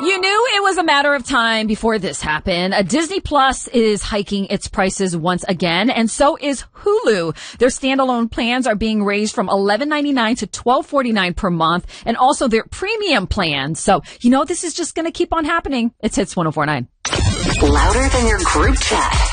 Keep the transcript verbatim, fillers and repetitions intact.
You knew it was a matter of time before this happened. Uh, Disney Plus is hiking its prices once again, and so is Hulu. Their standalone plans are being raised from eleven ninety-nine to twelve forty-nine per month, and also their premium plans. So, you know, this is just going to keep on happening. It's Hits one oh four point nine. Louder than your group chat.